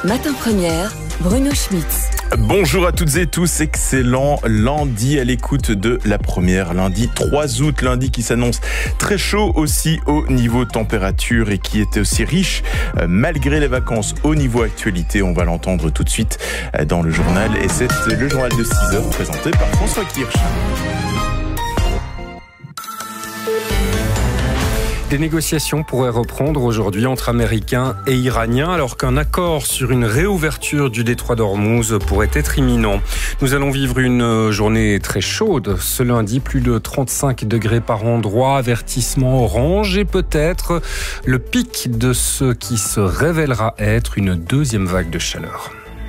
Matin Première, Bruno Schmitz. Bonjour à toutes et tous, excellent lundi à l'écoute de La Première, lundi 3 août, lundi qui s'annonce très chaud aussi au niveau température et qui était aussi riche malgré les vacances au niveau actualité. On va l'entendre tout de suite dans le journal et c'est le journal de 6h présenté par François Kirsch. Des négociations pourraient reprendre aujourd'hui entre Américains et Iraniens alors qu'un accord sur une réouverture du détroit d'Ormuz pourrait être imminent. Nous allons vivre une journée très chaude. Ce lundi, plus de 35 degrés par endroit, avertissement orange et peut-être le pic de ce qui se révélera être une deuxième vague de chaleur.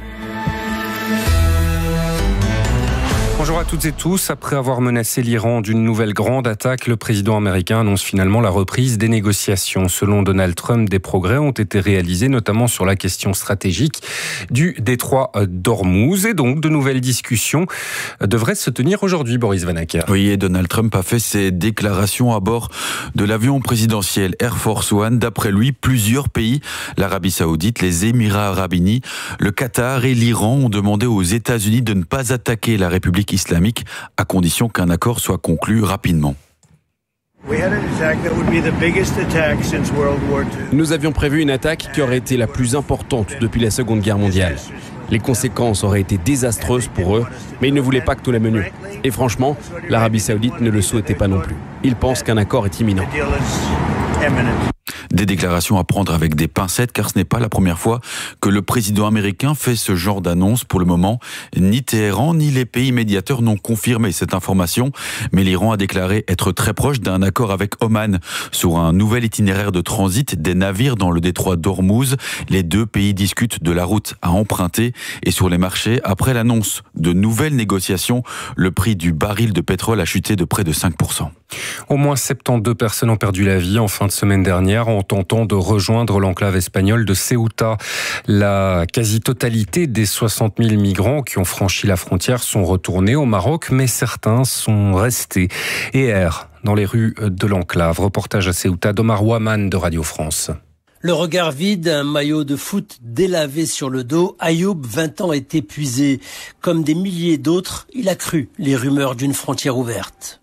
Bonjour à toutes et tous. Après avoir menacé l'Iran d'une nouvelle grande attaque, le président américain annonce finalement la reprise des négociations. Selon Donald Trump, des progrès ont été réalisés, notamment sur la question stratégique du détroit d'Ormuz. Et donc, de nouvelles discussions devraient se tenir aujourd'hui, Boris Vanacker. Oui, et Donald Trump a fait ses déclarations à bord de l'avion présidentiel Air Force One. D'après lui, plusieurs pays, l'Arabie Saoudite, les Émirats Arabes Unis, le Qatar et l'Iran ont demandé aux États-Unis de ne pas attaquer la République islamique à condition qu'un accord soit conclu rapidement. Nous avions prévu une attaque qui aurait été la plus importante depuis la Seconde Guerre mondiale. Les conséquences auraient été désastreuses pour eux, mais ils ne voulaient pas que nous la menions. Et franchement, l'Arabie Saoudite ne le souhaitait pas non plus. Ils pensent qu'un accord est imminent. Des déclarations à prendre avec des pincettes car ce n'est pas la première fois que le président américain fait ce genre d'annonce. Pour le moment, ni Téhéran ni les pays médiateurs n'ont confirmé cette information, mais l'Iran a déclaré être très proche d'un accord avec Oman sur un nouvel itinéraire de transit des navires dans le détroit d'Ormuz. Les deux pays discutent de la route à emprunter et sur les marchés, après l'annonce de nouvelles négociations, le prix du baril de pétrole a chuté de près de 5%. Au moins 72 personnes ont perdu la vie en fin de semaine dernière en tentant de rejoindre l'enclave espagnole de Ceuta. La quasi-totalité des 60 000 migrants qui ont franchi la frontière sont retournés au Maroc, mais certains sont restés et errent dans les rues de l'enclave. Reportage à Ceuta d'Omar Waman de Radio France. Le regard vide, un maillot de foot délavé sur le dos, Ayoub, 20 ans, est épuisé. Comme des milliers d'autres, il a cru les rumeurs d'une frontière ouverte.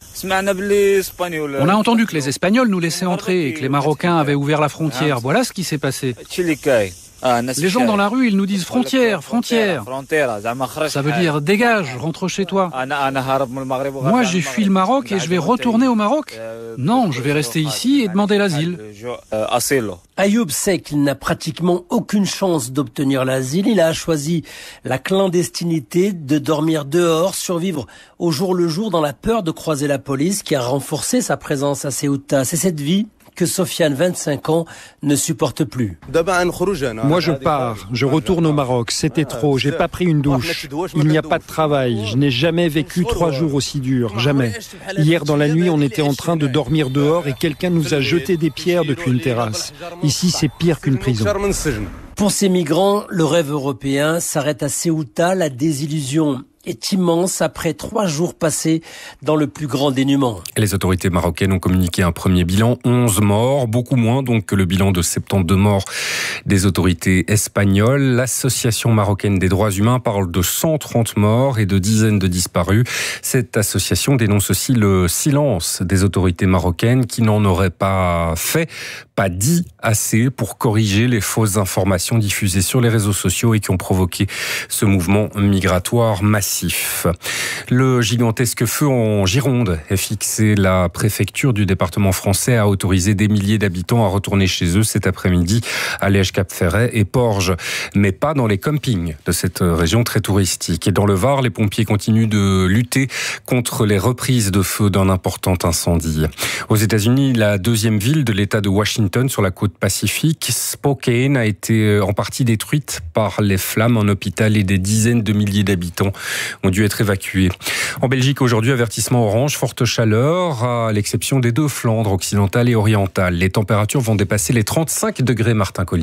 On a entendu que les Espagnols nous laissaient entrer et que les Marocains avaient ouvert la frontière. Voilà ce qui s'est passé. Les gens dans la rue, ils nous disent frontière, frontière. Ça veut dire dégage, rentre chez toi. Moi, j'ai fui le Maroc et je vais retourner au Maroc. Non, je vais rester ici et demander l'asile. Ayoub sait qu'il n'a pratiquement aucune chance d'obtenir l'asile. Il a choisi la clandestinité, de dormir dehors, survivre au jour le jour dans la peur de croiser la police qui a renforcé sa présence à Ceuta. C'est cette vie que Sofiane, 25 ans, ne supporte plus. Moi je pars, je retourne au Maroc, c'était trop, j'ai pas pris une douche. Il n'y a pas de travail, je n'ai jamais vécu 3 jours aussi durs, jamais. Hier dans la nuit, on était en train de dormir dehors et quelqu'un nous a jeté des pierres depuis une terrasse. Ici c'est pire qu'une prison. Pour ces migrants, le rêve européen s'arrête à Ceuta, la désillusion est immense après 3 jours passés dans le plus grand dénuement. Les autorités marocaines ont communiqué un premier bilan, 11 morts, beaucoup moins donc que le bilan de 72 morts des autorités espagnoles. L'Association marocaine des droits humains parle de 130 morts et de dizaines de disparus. Cette association dénonce aussi le silence des autorités marocaines qui n'en auraient pas dit assez pour corriger les fausses informations diffusées sur les réseaux sociaux et qui ont provoqué ce mouvement migratoire massif. Le gigantesque feu en Gironde est fixé. La préfecture du département français a autorisé des milliers d'habitants à retourner chez eux cet après-midi à Lège, Cap-Ferret et Porges, mais pas dans les campings de cette région très touristique. Et dans le Var, les pompiers continuent de lutter contre les reprises de feu d'un important incendie. Aux États-Unis, la deuxième ville de l'État de Washington sur la côte pacifique, Spokane, a été en partie détruite par les flammes. Un hôpital et des dizaines de milliers d'habitants ont dû être évacués. En Belgique, aujourd'hui, avertissement orange, forte chaleur, à l'exception des 2 Flandres, occidentale et orientale. Les températures vont dépasser les 35 degrés, Martin Collier.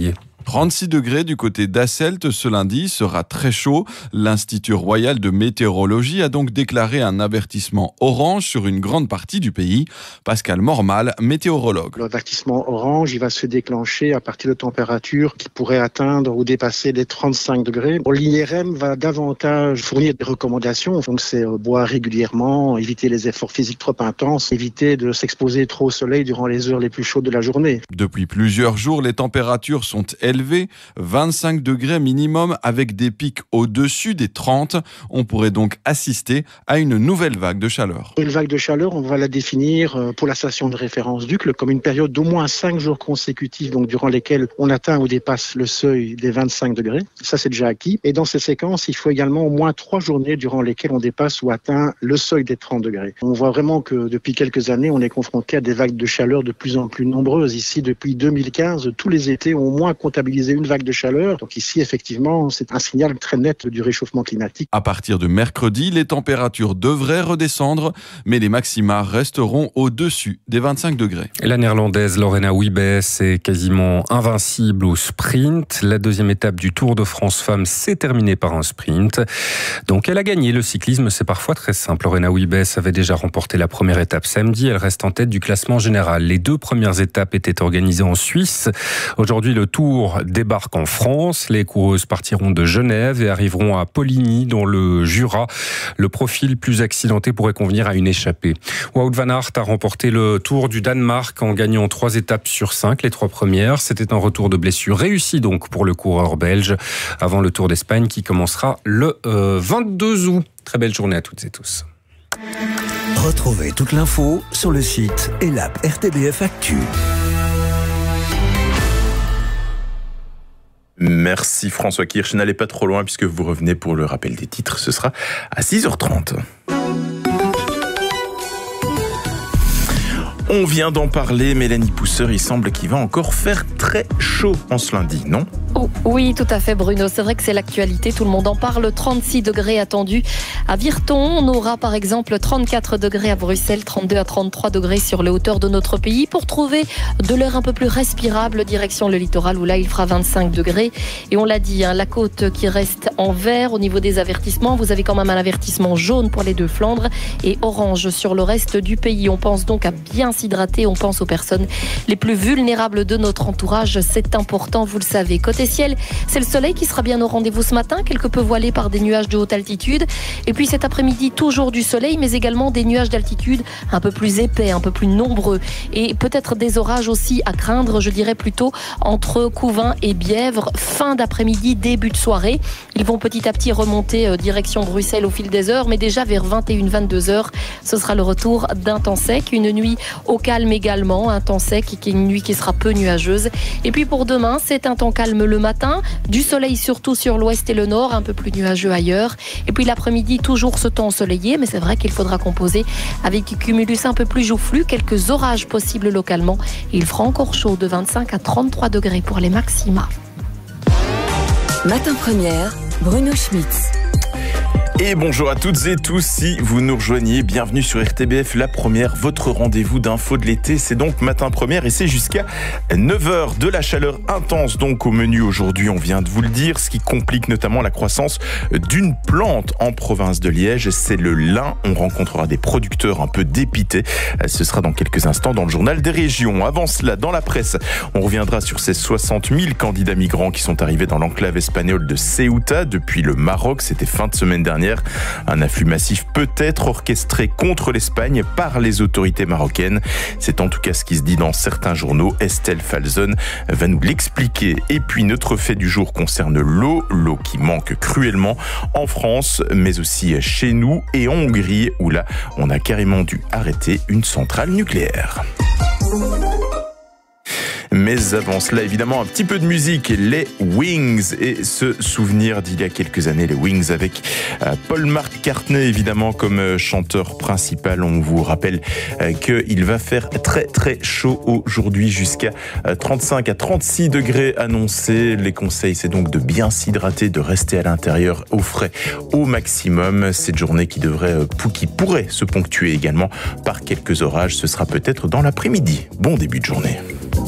36 degrés du côté d'Asselt ce lundi, sera très chaud. L'Institut royal de météorologie a donc déclaré un avertissement orange sur une grande partie du pays. Pascal Mormal, météorologue. L'avertissement orange, il va se déclencher à partir de températures qui pourraient atteindre ou dépasser les 35 degrés. L'IRM va davantage fournir des recommandations. Donc c'est boire régulièrement, éviter les efforts physiques trop intenses, éviter de s'exposer trop au soleil durant les heures les plus chaudes de la journée. Depuis plusieurs jours, les températures sont élevées, 25 degrés minimum avec des pics au-dessus des 30. On pourrait donc assister à une nouvelle vague de chaleur. Une vague de chaleur, on va la définir pour la station de référence d'Uccle comme une période d'au moins 5 jours consécutifs, donc durant lesquels on atteint ou dépasse le seuil des 25 degrés. Ça, c'est déjà acquis. Et dans ces séquences, il faut également au moins 3 journées durant lesquelles on dépasse ou atteint le seuil des 30 degrés. On voit vraiment que depuis quelques années, on est confronté à des vagues de chaleur de plus en plus nombreuses. Ici, depuis 2015, tous les étés ont au moins comptabilisé une vague de chaleur. Donc ici, effectivement, c'est un signal très net du réchauffement climatique. À partir de mercredi, les températures devraient redescendre, mais les maxima resteront au-dessus des 25 degrés. La néerlandaise Lorena Wiebes est quasiment invincible au sprint. La deuxième étape du Tour de France Femmes s'est terminée par un sprint. Donc elle a gagné. Le cyclisme, c'est parfois très simple. Lorena Wiebes avait déjà remporté la première étape samedi. Elle reste en tête du classement général. Les 2 premières étapes étaient organisées en Suisse. Aujourd'hui, le Tour débarque en France. Les coureuses partiront de Genève et arriveront à Poligny, dans le Jura. Le profil plus accidenté pourrait convenir à une échappée. Wout van Aert a remporté le Tour du Danemark en gagnant 3 étapes sur 5, les 3 premières. C'était un retour de blessure réussi donc pour le coureur belge avant le Tour d'Espagne qui commencera le 22 août. Très belle journée à toutes et tous. Retrouvez toute l'info sur le site et l'app RTBF Actu. Merci François Kirch. N'allez pas trop loin puisque vous revenez pour le rappel des titres. Ce sera à 6h30. On vient d'en parler, Mélanie Pousseur, il semble qu'il va encore faire très chaud en ce lundi, non ? Oh, oui, tout à fait Bruno, c'est vrai que c'est l'actualité, tout le monde en parle. 36 degrés attendus à Virton, on aura par exemple 34 degrés à Bruxelles, 32 à 33 degrés sur les hauteurs de notre pays. Pour trouver de l'air un peu plus respirable, direction le littoral où là il fera 25 degrés. Et on l'a dit, la côte qui reste en vert au niveau des avertissements. Vous avez quand même un avertissement jaune pour les 2 Flandres et orange sur le reste du pays. On pense donc à bien s'hydrater, on pense aux personnes les plus vulnérables de notre entourage. C'est important, vous le savez. Côté ciel, c'est le soleil qui sera bien au rendez-vous ce matin, quelque peu voilé par des nuages de haute altitude. Et puis cet après-midi, toujours du soleil, mais également des nuages d'altitude un peu plus épais, un peu plus nombreux. Et peut-être des orages aussi à craindre, je dirais plutôt entre Couvin et Bièvre, fin d'après-midi, début de soirée. Ils vont petit à petit remonter direction Bruxelles au fil des heures, mais déjà vers 21-22 heures, ce sera le retour d'un temps sec, une nuit au calme également, un temps sec et une nuit qui sera peu nuageuse. Et puis pour demain, c'est un temps calme le matin, du soleil surtout sur l'ouest et le nord, un peu plus nuageux ailleurs. Et puis l'après-midi, toujours ce temps ensoleillé, mais c'est vrai qu'il faudra composer avec cumulus un peu plus joufflu, quelques orages possibles localement. Et il fera encore chaud de 25 à 33 degrés pour les maxima. Matin Première, Bruno Schmitz. Et bonjour à toutes et tous, si vous nous rejoignez, bienvenue sur RTBF, la première, votre rendez-vous d'info de l'été, c'est donc Matin Première et c'est jusqu'à 9h, de la chaleur intense donc au menu aujourd'hui, on vient de vous le dire, ce qui complique notamment la croissance d'une plante en province de Liège, c'est le lin, on rencontrera des producteurs un peu dépités, ce sera dans quelques instants dans le journal des régions. Avant cela, dans la presse, on reviendra sur ces 60 000 candidats migrants qui sont arrivés dans l'enclave espagnole de Ceuta depuis le Maroc, c'était fin de semaine dernière. Un afflux massif peut-être orchestré contre l'Espagne par les autorités marocaines. C'est en tout cas ce qui se dit dans certains journaux. Estelle Falzon va nous l'expliquer. Et puis notre fait du jour concerne l'eau qui manque cruellement en France, mais aussi chez nous et en Hongrie, où là, on a carrément dû arrêter une centrale nucléaire. Mais avant cela, évidemment, un petit peu de musique, les Wings, et ce souvenir d'il y a quelques années, les Wings avec Paul McCartney, évidemment, comme chanteur principal. On vous rappelle qu'il va faire très très chaud aujourd'hui, jusqu'à 35 à 36 degrés annoncés. Les conseils, c'est donc de bien s'hydrater, de rester à l'intérieur au frais au maximum. Cette journée qui pourrait se ponctuer également par quelques orages, ce sera peut-être dans l'après-midi. Bon début de journée.